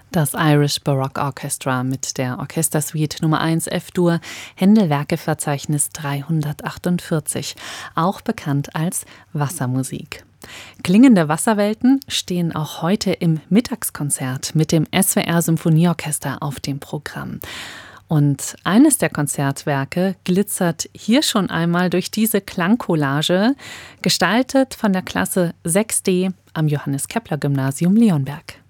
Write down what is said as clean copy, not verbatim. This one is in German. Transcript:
Das Irish Baroque Orchestra mit der Orchestersuite Nummer 1 F-Dur, Händel-Werkeverzeichnis 348, auch bekannt als Wassermusik. Klingende Wasserwelten stehen auch heute im Mittagskonzert mit dem SWR Symphonieorchester auf dem Programm. Und eines der Konzertwerke glitzert hier schon einmal durch diese Klangcollage, gestaltet von der Klasse 6D am Johannes-Kepler-Gymnasium Leonberg.